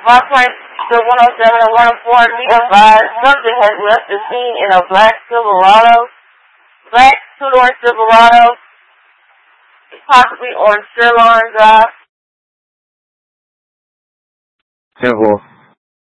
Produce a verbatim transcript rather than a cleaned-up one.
My point to one oh seven and one oh four, be advised, something has left the scene in a black Silverado, black two-door Silverado, possibly on Sirloin Drive. ten four.